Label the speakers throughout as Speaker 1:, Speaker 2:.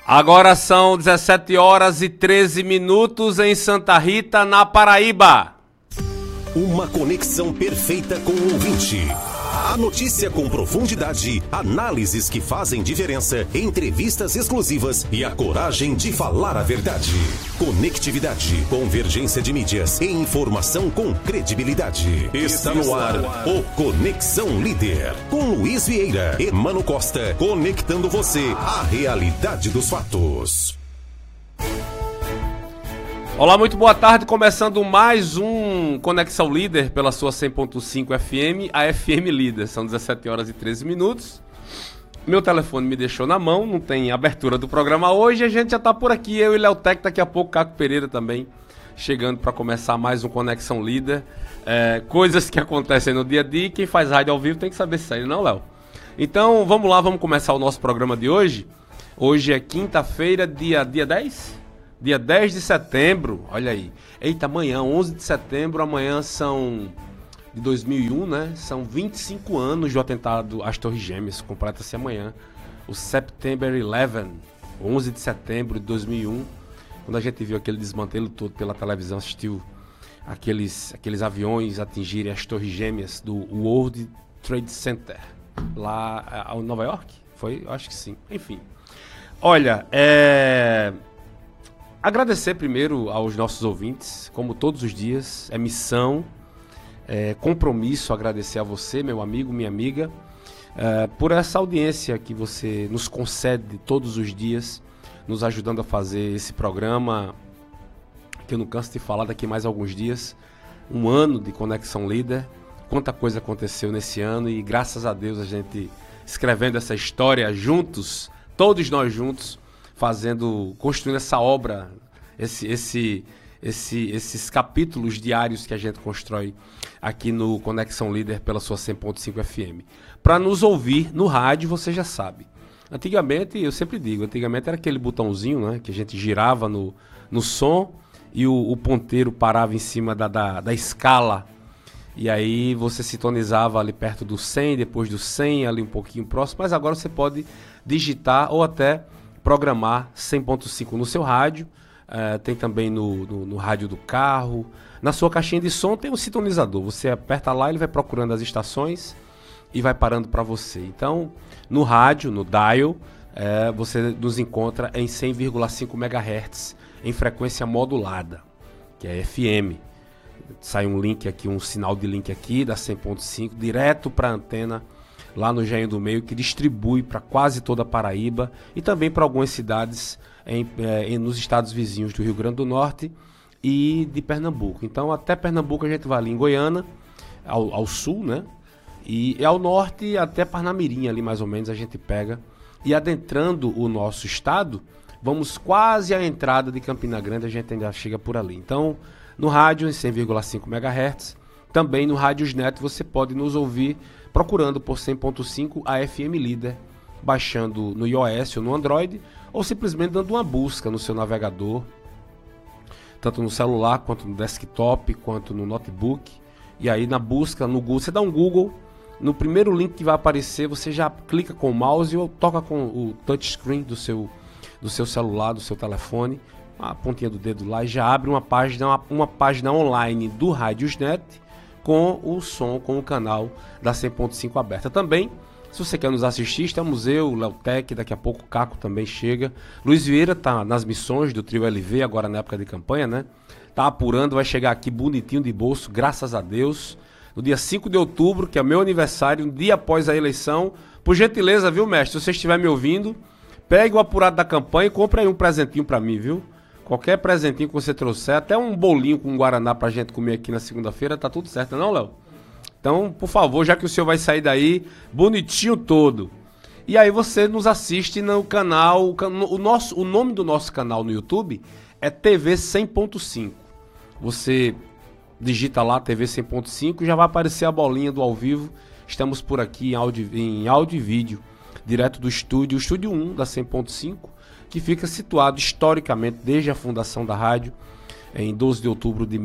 Speaker 1: Agora são 17 horas e 13 minutos em Santa Rita, na Paraíba.
Speaker 2: Uma conexão perfeita com o ouvinte. A notícia com profundidade, análises que fazem diferença, entrevistas exclusivas e a coragem de falar a verdade. Conectividade, convergência de mídias e informação com credibilidade. Está no ar o Conexão Líder, com Luiz Vieira e Mano Costa, conectando você à realidade dos fatos.
Speaker 1: Olá, muito boa tarde, começando mais um Conexão Líder pela sua 100.5 FM, a FM Líder. São 17 horas e 13 minutos. Meu telefone me deixou na mão, não tem abertura do programa hoje, a gente já tá por aqui, eu e Léo Tec, daqui a pouco Caco Pereira também, chegando para começar mais um Conexão Líder. Coisas que acontecem no dia a dia, quem faz rádio ao vivo tem que saber sair, não, Léo? Então, vamos lá, vamos começar o nosso programa de hoje. Hoje é quinta-feira, dia 10? Dia 10 de setembro, olha aí. Eita, amanhã, 11 de setembro, amanhã são de 2001, né? São 25 anos do atentado às Torres Gêmeas, completa-se amanhã. O September 11, 11 de setembro de 2001, quando a gente viu aquele desmantelo todo pela televisão, assistiu aqueles aviões atingirem as Torres Gêmeas do World Trade Center, lá em Nova York? Foi? Eu acho que sim. Enfim. Olha, agradecer primeiro aos nossos ouvintes, como todos os dias, é missão, compromisso agradecer a você, meu amigo, minha amiga, por essa audiência que você nos concede todos os dias, nos ajudando a fazer esse programa, que eu não canso de falar daqui mais alguns dias, um ano de Conexão Líder, quanta coisa aconteceu nesse ano e graças a Deus a gente escrevendo essa história juntos, todos nós juntos, construindo essa obra, esses capítulos diários que a gente constrói aqui no Conexão Líder pela sua 100.5 FM. Para nos ouvir no rádio, você já sabe. Antigamente, eu sempre digo, antigamente era aquele botãozinho, né, que a gente girava no som e o ponteiro parava em cima da escala. E aí você sintonizava ali perto do 100, depois do 100, ali um pouquinho próximo. Mas agora você pode digitar ou até programar 100.5 no seu rádio, tem também no rádio do carro, na sua caixinha de som tem um sintonizador, você aperta lá, ele vai procurando as estações e vai parando para você. Então, no rádio, no dial, você nos encontra em 100,5 MHz, em frequência modulada, que é FM. Sai um link aqui, um sinal de link aqui da 100.5, direto para a antena, lá no Engenho do Meio, que distribui para quase toda a Paraíba e também para algumas cidades nos estados vizinhos do Rio Grande do Norte e de Pernambuco. Então até Pernambuco a gente vai ali em Goiânia, ao sul, né? E ao norte até Parnamirim ali mais ou menos a gente pega. E adentrando o nosso estado, vamos quase à entrada de Campina Grande, a gente ainda chega por ali. Então no rádio em 100,5 MHz, também no Rádiosnet você pode nos ouvir procurando por 100.5 a FM Líder, baixando no iOS ou no Android, ou simplesmente dando uma busca no seu navegador, tanto no celular, quanto no desktop, quanto no notebook. E aí na busca, no Google, você dá um Google, no primeiro link que vai aparecer, você já clica com o mouse ou toca com o touchscreen do seu celular, do seu telefone, a pontinha do dedo lá, e já abre uma página online do Rádiosnet, com o som, com o canal da 100.5 aberta. Também, se você quer nos assistir, estamos eu, Léo Tec, daqui a pouco o Caco também chega. Luiz Vieira está nas missões do Trio LV, agora na época de campanha, né? Tá apurando, vai chegar aqui bonitinho de bolso, graças a Deus. No dia 5 de outubro, que é meu aniversário, um dia após a eleição. Por gentileza, viu, mestre? Se você estiver me ouvindo, pegue o apurado da campanha e compre aí um presentinho para mim, viu? Qualquer presentinho que você trouxer, até um bolinho com Guaraná pra gente comer aqui na segunda-feira, tá tudo certo, não, Léo? Então, por favor, já que o senhor vai sair daí, bonitinho todo. E aí você nos assiste no canal, o nome do nosso canal no YouTube é TV 100.5. Você digita lá TV 100.5 e já vai aparecer a bolinha do ao vivo. Estamos por aqui em áudio e vídeo, direto do estúdio 1 da 100.5. Que fica situado historicamente desde a fundação da rádio, em 12 de outubro de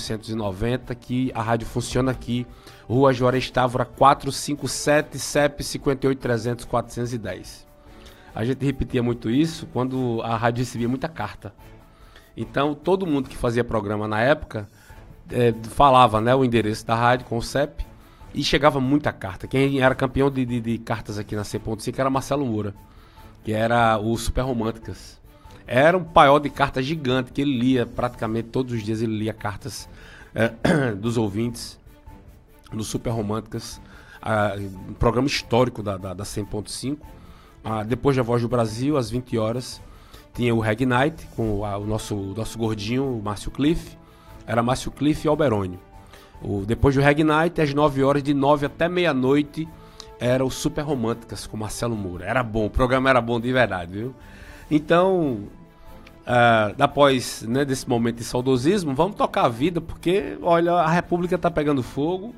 Speaker 1: 1990, que a rádio funciona aqui, Rua Juarez Távora 457, CEP 58 300 410. a gente repetia muito isso quando a rádio recebia muita carta. Então, todo mundo que fazia programa na época falava, né, o endereço da rádio com o CEP e chegava muita carta. Quem era campeão de cartas aqui na 100.5 era Marcelo Moura, que era o Super Românticas. Era um paiol de cartas gigante que ele lia praticamente todos os dias. Ele lia cartas dos ouvintes do Super Românticas, um programa histórico da 100.5. Depois da Voz do Brasil, às 20 horas, tinha o Reg Night com o nosso gordinho, o Márcio Cliff. Era Márcio Cliff e Alberoni. Depois do Reg Night, às 9 horas, de 9 até meia-noite, era o Super Românticas com Marcelo Moura. Era bom, o programa era bom de verdade, viu? Então, após, né, desse momento de saudosismo, vamos tocar a vida, porque, olha, a República está pegando fogo.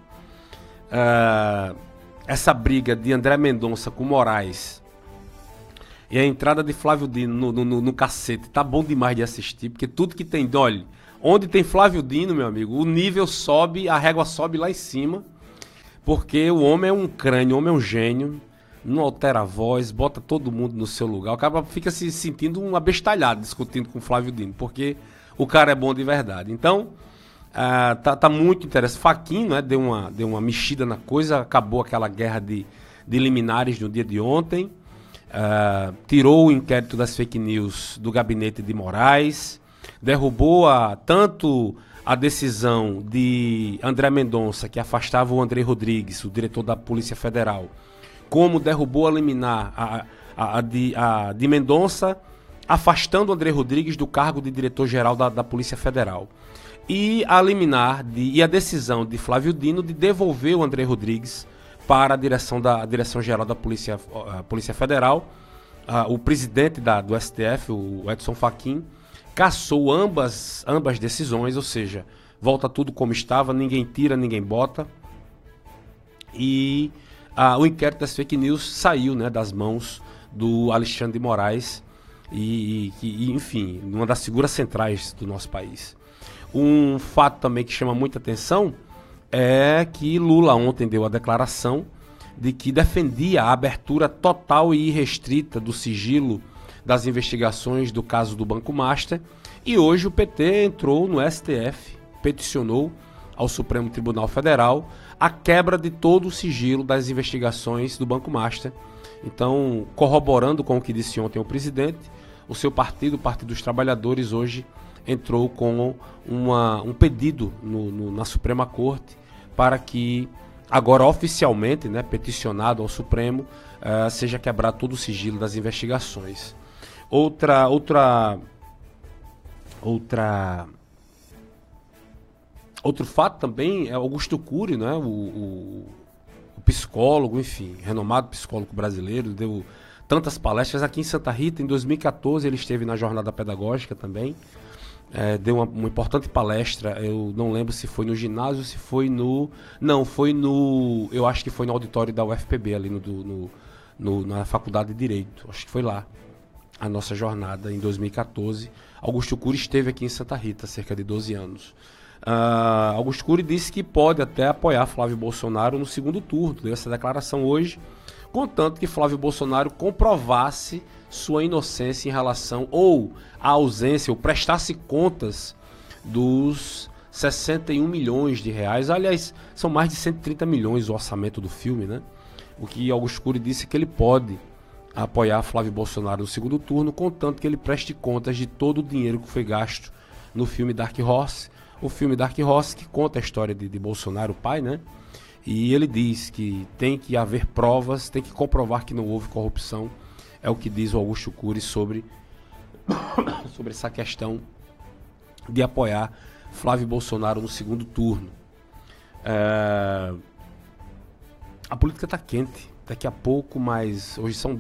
Speaker 1: Essa briga de André Mendonça com Moraes e a entrada de Flávio Dino no cacete, tá bom demais de assistir, porque tudo que tem, olha, onde tem Flávio Dino, meu amigo, o nível sobe, a régua sobe lá em cima, porque o homem é um crânio, o homem é um gênio, não altera a voz, bota todo mundo no seu lugar, o cara fica se sentindo um abestalhado discutindo com Flávio Dino, porque o cara é bom de verdade. Então, tá muito interessante. Fachin, né, deu uma mexida na coisa, acabou aquela guerra de liminares no dia de ontem, tirou o inquérito das fake news do gabinete de Moraes, derrubou tanto a decisão de André Mendonça, que afastava o André Rodrigues, o diretor da Polícia Federal, como derrubou a liminar de Mendonça, afastando o André Rodrigues do cargo de diretor-geral da Polícia Federal. E a liminar e a decisão de Flávio Dino de devolver o André Rodrigues para a direção-geral da Polícia Federal. O presidente do STF, o Edson Fachin, cassou ambas decisões, ou seja, volta tudo como estava, ninguém tira, ninguém bota. E o inquérito das fake news saiu, né, das mãos do Alexandre de Moraes e enfim, uma das figuras centrais do nosso país. Um fato também que chama muita atenção é que Lula ontem deu a declaração de que defendia a abertura total e irrestrita do sigilo das investigações do caso do Banco Master, e hoje o PT entrou no STF, peticionou ao Supremo Tribunal Federal a quebra de todo o sigilo das investigações do Banco Master. Então, corroborando com o que disse ontem o presidente, o seu partido, o Partido dos Trabalhadores, hoje entrou com um pedido na Suprema Corte para que, agora oficialmente, né, peticionado ao Supremo, seja quebrado todo o sigilo das investigações. Outro fato também é Augusto Cury, né, o psicólogo, enfim, renomado psicólogo brasileiro, deu tantas palestras aqui em Santa Rita. Em 2014 ele esteve na jornada pedagógica também, deu uma importante palestra. Eu não lembro se foi no ginásio, se foi eu acho que foi no auditório da UFPB, ali na Faculdade de Direito, acho que foi lá a nossa jornada em 2014. Augusto Cury esteve aqui em Santa Rita há cerca de 12 anos. Augusto Cury disse que pode até apoiar Flávio Bolsonaro no segundo turno, deu essa declaração hoje, contanto que Flávio Bolsonaro comprovasse sua inocência em relação ou a ausência, ou prestasse contas dos 61 milhões de reais. Aliás, são mais de 130 milhões o orçamento do filme, né? O que Augusto Cury disse é que ele pode apoiar Flávio Bolsonaro no segundo turno, contanto que ele preste contas de todo o dinheiro que foi gasto no filme Dark Horse. O filme Dark Horse, que conta a história de Bolsonaro, o pai, né? E ele diz que tem que haver provas, tem que comprovar que não houve corrupção. É o que diz o Augusto Cury sobre essa questão de apoiar Flávio Bolsonaro no segundo turno. A política está quente. Daqui a pouco, mas hoje são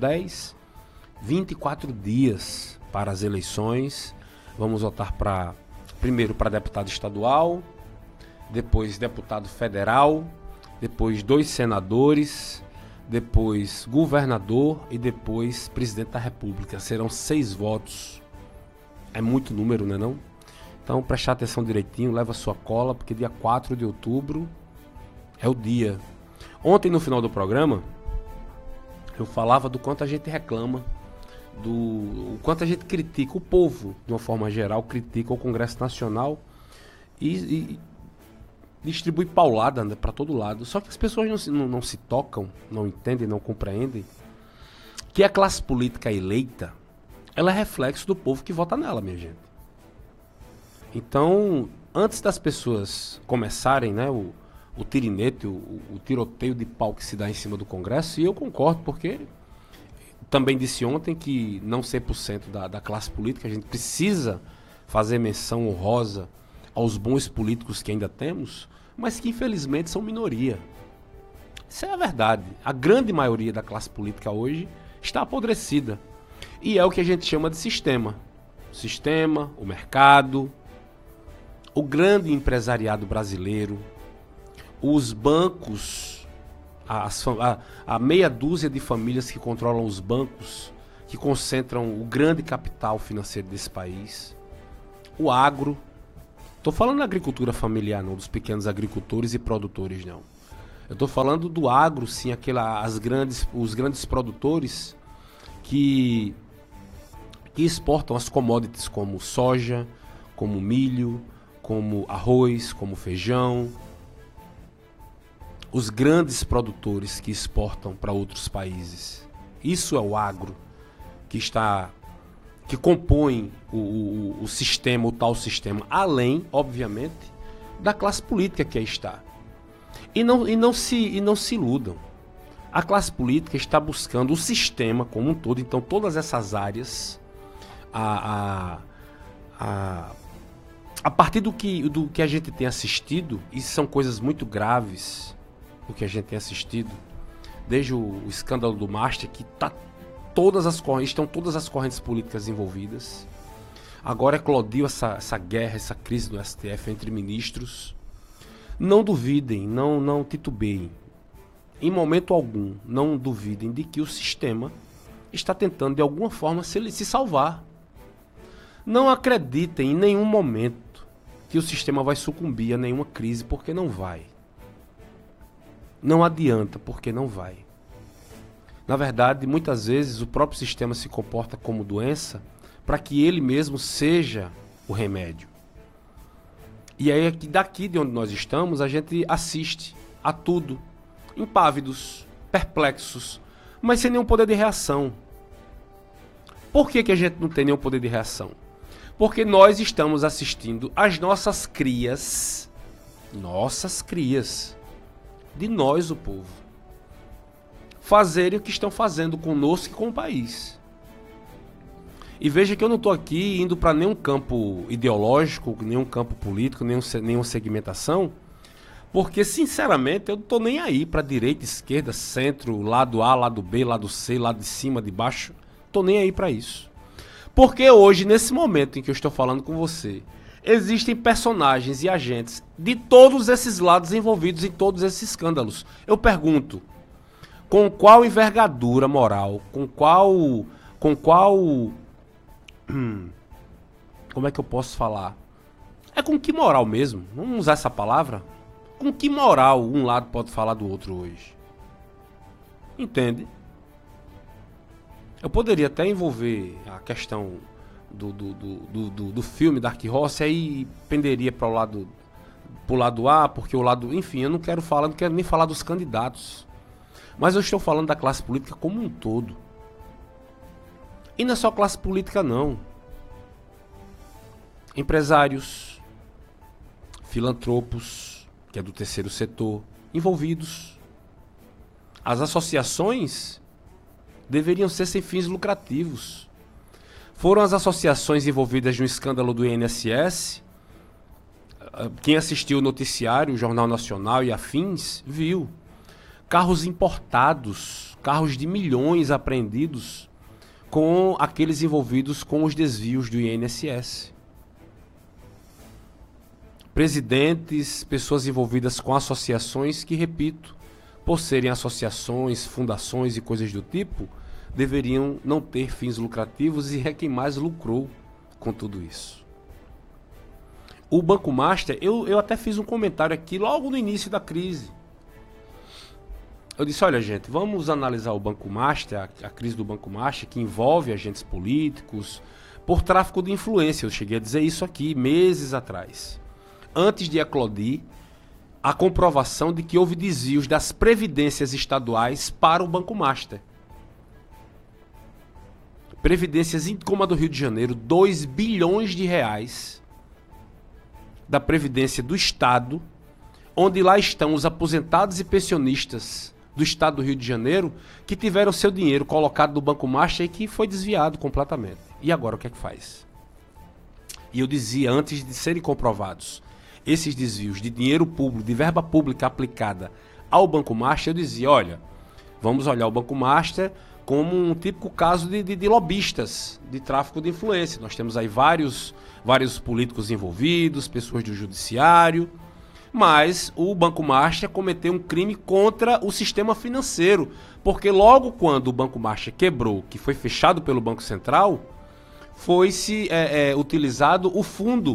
Speaker 1: 24 dias para as eleições. Vamos votar primeiro para deputado estadual, depois deputado federal, depois 2 senadores, depois governador e depois presidente da República. Serão 6 votos. É muito número, né não? Então, prestar atenção direitinho, leva sua cola, porque dia 4 de outubro é o dia. Ontem, no final do programa, eu falava do quanto a gente reclama o quanto a gente critica o povo, de uma forma geral, critica o Congresso Nacional e distribui paulada, né, para todo lado. Só que as pessoas não se tocam, não entendem, não compreendem que a classe política eleita, ela é reflexo do povo que vota nela, minha gente. Então, antes das pessoas começarem, né, o tirinete, o tiroteio de pau que se dá em cima do Congresso, e eu concordo, porque também disse ontem que não 100% da classe política, a gente precisa fazer menção honrosa aos bons políticos que ainda temos, mas que infelizmente são minoria. Isso é a verdade. A grande maioria da classe política hoje está apodrecida. E é o que a gente chama de sistema. O sistema, o mercado, o grande empresariado brasileiro, os bancos, a meia dúzia de famílias que controlam os bancos, que concentram o grande capital financeiro desse país, o agro. Estou falando da agricultura familiar, não dos pequenos agricultores e produtores, não. Eu estou falando do agro, sim, os grandes produtores que exportam as commodities como soja, como milho, como arroz, como feijão. Os grandes produtores que exportam para outros países. Isso é o agro que compõe o sistema, o tal sistema, além, obviamente, da classe política que aí está. E não se iludam. A classe política está buscando o sistema como um todo, então todas essas áreas, a partir do que a gente tem assistido, e são coisas muito graves, o que a gente tem assistido, desde o escândalo do Master, que estão todas as correntes políticas envolvidas. Agora eclodiu essa guerra, essa crise do STF entre ministros. Não duvidem, não titubeiem. Em momento algum, não duvidem de que o sistema está tentando de alguma forma se salvar. Não acreditem em nenhum momento que o sistema vai sucumbir a nenhuma crise, porque não vai. Não adianta, porque não vai. Na verdade, muitas vezes o próprio sistema se comporta como doença para que ele mesmo seja o remédio. E aí, daqui de onde nós estamos, a gente assiste a tudo, impávidos, perplexos, mas sem nenhum poder de reação. Por que a gente não tem nenhum poder de reação? Porque nós estamos assistindo as nossas crias, de nós, o povo, fazerem o que estão fazendo conosco e com o país. E veja que eu não estou aqui indo para nenhum campo ideológico, nenhum campo político, nenhuma segmentação, porque, sinceramente, eu não estou nem aí para direita, esquerda, centro, lado A, lado B, lado C, lado de cima, de baixo. Estou nem aí para isso. Porque hoje, nesse momento em que eu estou falando com você, existem personagens e agentes de todos esses lados envolvidos em todos esses escândalos. Eu pergunto, com qual envergadura moral, com qual como é que eu posso falar? É com que moral mesmo? Vamos usar essa palavra? Com que moral um lado pode falar do outro hoje? Entende? Eu poderia até envolver a questão do filme Dark Horse, aí penderia para o lado A, porque o lado... Enfim, eu não quero nem falar dos candidatos. Mas eu estou falando da classe política como um todo. E não é só classe política, não. Empresários, filantropos, que é do terceiro setor, envolvidos. As associações deveriam ser sem fins lucrativos. Foram as associações envolvidas no escândalo do INSS. Quem assistiu o noticiário, o Jornal Nacional e afins, viu. Carros importados, carros de milhões apreendidos com aqueles envolvidos com os desvios do INSS. Presidentes, pessoas envolvidas com associações que, repito, por serem associações, fundações e coisas do tipo, deveriam não ter fins lucrativos, e é quem mais lucrou com tudo isso. O Banco Master, eu até fiz um comentário aqui logo no início da crise. Eu disse, olha gente, vamos analisar o Banco Master, a crise do Banco Master, que envolve agentes políticos, por tráfico de influência. Eu cheguei a dizer isso aqui meses atrás. Antes de eclodir a comprovação de que houve desvios das previdências estaduais para o Banco Master. Previdências como a do Rio de Janeiro, 2 bilhões de reais da Previdência do Estado, onde lá estão os aposentados e pensionistas do Estado do Rio de Janeiro, que tiveram seu dinheiro colocado no Banco Master e que foi desviado completamente. E agora o que é que faz? E eu dizia, antes de serem comprovados esses desvios de dinheiro público, de verba pública aplicada ao Banco Master, eu dizia, olha, vamos olhar o Banco Master como um típico caso de lobistas, de tráfico de influência. Nós temos aí vários políticos envolvidos, pessoas do judiciário, mas o Banco Master cometeu um crime contra o sistema financeiro, porque logo quando o Banco Master quebrou, que foi fechado pelo Banco Central, foi-se utilizado o fundo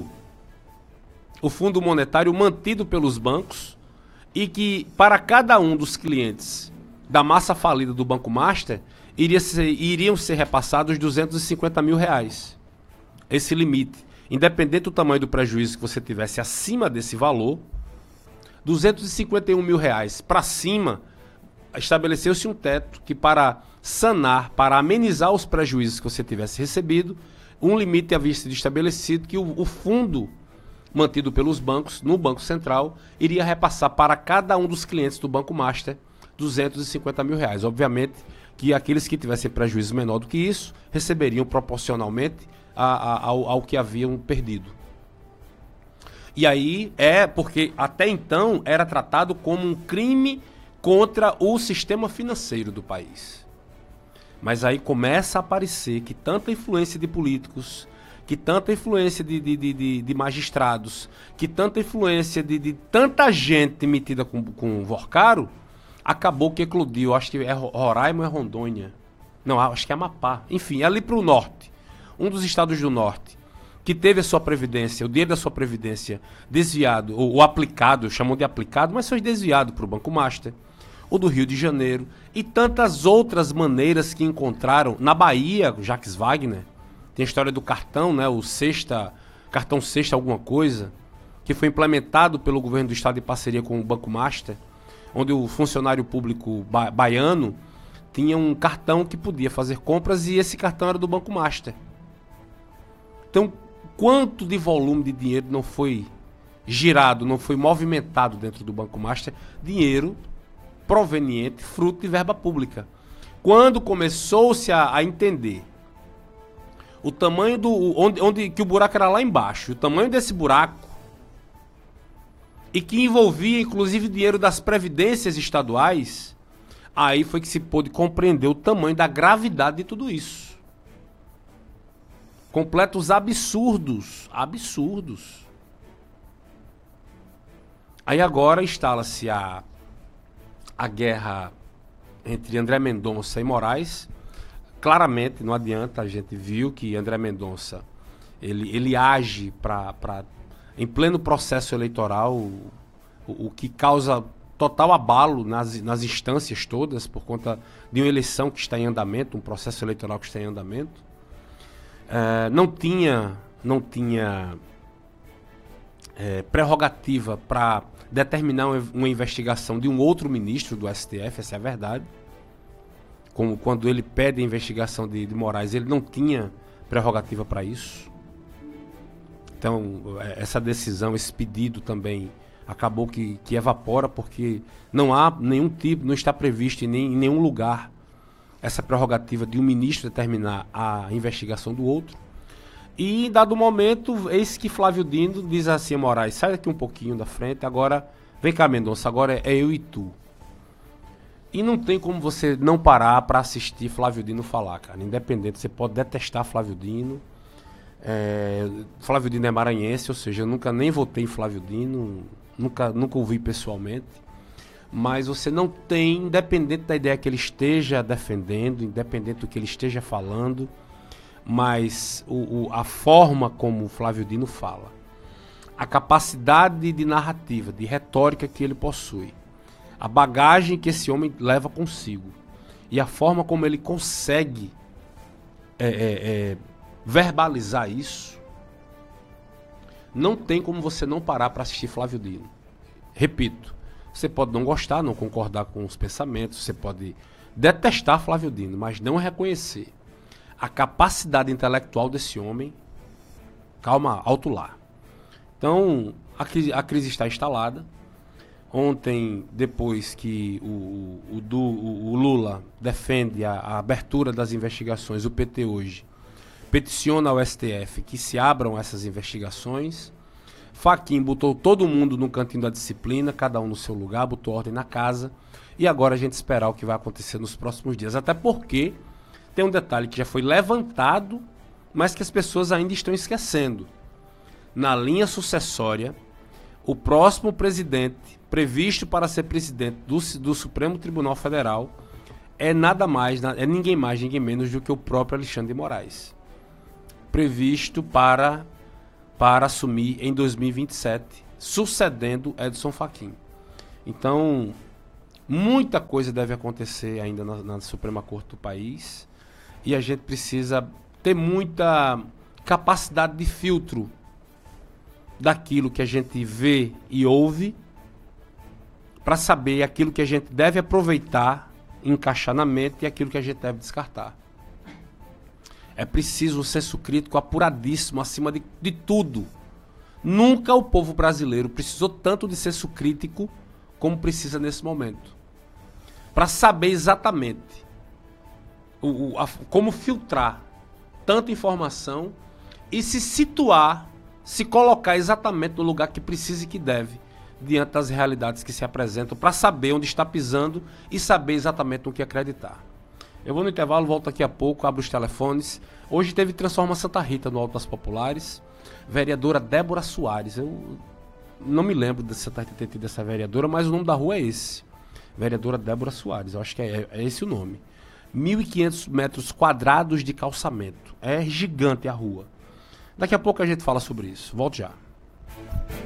Speaker 1: monetário mantido pelos bancos e que para cada um dos clientes da massa falida do Banco Master iriam ser repassados 250 mil reais. Esse limite, independente do tamanho do prejuízo que você tivesse acima desse valor, 251 mil reais para cima, estabeleceu-se um teto que para sanar, para amenizar os prejuízos que você tivesse recebido, um limite havia sido estabelecido que o fundo mantido pelos bancos, no Banco Central, iria repassar para cada um dos clientes do Banco Master 250 mil reais. Obviamente que aqueles que tivessem prejuízo menor do que isso, receberiam proporcionalmente ao que haviam perdido. E aí porque até então era tratado como um crime contra o sistema financeiro do país. Mas aí começa a aparecer que tanta influência de políticos, que tanta influência de magistrados, que tanta influência de tanta gente metida com Vorcaro, acabou que eclodiu. Acho que é Roraima ou é Rondônia? Não, acho que é Amapá. Enfim, é ali para o norte. Um dos estados do norte, que teve a sua previdência, o dinheiro da sua previdência desviado, ou aplicado, chamam de aplicado, mas foi desviado para o Banco Master, o do Rio de Janeiro, e tantas outras maneiras que encontraram. Na Bahia, Jacques Wagner, tem a história do cartão, né, cartão sexta alguma coisa, que foi implementado pelo governo do estado em parceria com o Banco Master, onde o funcionário público baiano tinha um cartão que podia fazer compras e esse cartão era do Banco Master. Então, quanto de volume de dinheiro não foi girado, não foi movimentado dentro do Banco Master? Dinheiro proveniente, fruto de verba pública. Quando começou-se a entender o tamanho que o buraco era lá embaixo, o tamanho desse buraco, e que envolvia inclusive dinheiro das previdências estaduais, aí foi que se pôde compreender o tamanho da gravidade de tudo isso. Completos absurdos. Aí agora instala-se a guerra entre André Mendonça e Moraes. Claramente, não adianta, a gente viu que André Mendonça ele age em pleno processo eleitoral, o que causa total abalo nas instâncias todas, por conta de uma eleição que está em andamento, um processo eleitoral que está em andamento. Não tinha prerrogativa para determinar uma investigação de um outro ministro do STF, essa é a verdade. Como quando ele pede a investigação de Moraes, ele não tinha prerrogativa para isso. Então, essa decisão, esse pedido também acabou que evapora, porque não há nenhum tipo, não está previsto em nenhum lugar essa prerrogativa de um ministro determinar a investigação do outro. E, em dado momento, eis que Flávio Dino diz assim a Moraes, sai daqui um pouquinho da frente, agora, vem cá Mendonça, agora é eu e tu. E não tem como você não parar para assistir Flávio Dino falar, cara. Independente, você pode detestar Flávio Dino. Flávio Dino é maranhense, ou seja, eu nunca nem votei em Flávio Dino, nunca ouvi pessoalmente. Mas você não tem, independente da ideia que ele esteja defendendo, independente do que ele esteja falando, mas a forma como o Flávio Dino fala, a capacidade de narrativa, de retórica que ele possui, a bagagem que esse homem leva consigo e a forma como ele consegue verbalizar isso, não tem como você não parar para assistir Flávio Dino. Repito, você pode não gostar, não concordar com os pensamentos, você pode detestar Flávio Dino, mas não reconhecer a capacidade intelectual desse homem. Calma, alto lá. Então, a crise está instalada. Ontem, depois que o Lula defende a abertura das investigações, o PT hoje peticiona ao STF que se abram essas investigações. Fachin botou todo mundo no cantinho da disciplina, cada um no seu lugar, botou ordem na casa. E agora a gente esperar o que vai acontecer nos próximos dias. Até porque tem um detalhe que já foi levantado, mas que as pessoas ainda estão esquecendo. Na linha sucessória, o próximo presidente, previsto para ser presidente do Supremo Tribunal Federal, é nada mais, é ninguém mais, ninguém menos do que o próprio Alexandre de Moraes. Previsto para assumir em 2027, sucedendo Edson Fachin. Então, muita coisa deve acontecer ainda na Suprema Corte do país e a gente precisa ter muita capacidade de filtro daquilo que a gente vê e ouve para saber aquilo que a gente deve aproveitar, encaixar na mente e aquilo que a gente deve descartar. É preciso um senso crítico apuradíssimo acima de tudo. Nunca o povo brasileiro precisou tanto de senso crítico como precisa nesse momento. Para saber exatamente como filtrar tanta informação e se situar, se colocar exatamente no lugar que precisa e que deve, diante das realidades que se apresentam, para saber onde está pisando e saber exatamente no que acreditar. Eu vou no intervalo, volto daqui a pouco, abro os telefones. Hoje teve Transforma Santa Rita no Alto das Populares. Vereadora Débora Soares. Eu não me lembro de Santa Rita ter tido essa vereadora, mas o nome da rua é esse. Vereadora Débora Soares, eu acho que é esse o nome. 1.500 metros quadrados de calçamento. É gigante a rua. Daqui a pouco a gente fala sobre isso. Volto já.